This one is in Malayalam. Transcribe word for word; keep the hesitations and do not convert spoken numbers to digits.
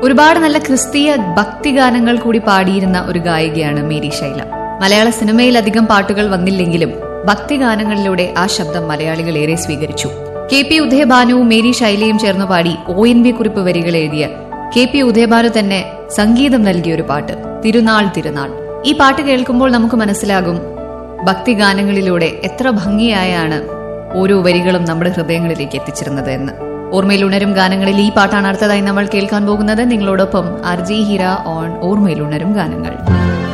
ഒരുപാട് നല്ല ക്രിസ്തീയ ഭക്തിഗാനങ്ങൾ കൂടി പാടിയിരുന്ന ഒരു ഗായികയാണ് മേരി ശൈല. മലയാള സിനിമയിൽ അധികം പാട്ടുകൾ വന്നില്ലെങ്കിലും ഭക്തിഗാനങ്ങളിലൂടെ ആ ശബ്ദം മലയാളികൾ ഏറെ സ്വീകരിച്ചു. കെ പി ഉദയഭാനുവും മേരി ശൈലയും ചേർന്ന് പാടി ഒ എൻ വി കുറിപ്പ് വരികൾ എഴുതിയ കെ പി ഉദയഭാനു തന്നെ സംഗീതം നൽകിയ ഒരു പാട്ട് തിരുനാൾ തിരുനാൾ. ഈ പാട്ട് കേൾക്കുമ്പോൾ നമുക്ക് മനസ്സിലാകും ഭക്തിഗാനങ്ങളിലൂടെ എത്ര ഭംഗിയായാണ് ഓരോ വരികളും നമ്മുടെ ഹൃദയങ്ങളിലേക്ക് എത്തിച്ചിരുന്നത് എന്ന്. ഓർമ്മയിൽ ഉണരും ഗാനങ്ങളിൽ ഈ പാട്ടാണ് അടുത്തതായി നമ്മൾ കേൾക്കാൻ പോകുന്നത്. നിങ്ങളോടൊപ്പം ആർ ജി ഹീര ഓൺ ഓർമ്മയിൽ ഉണരും ഗാനങ്ങൾ.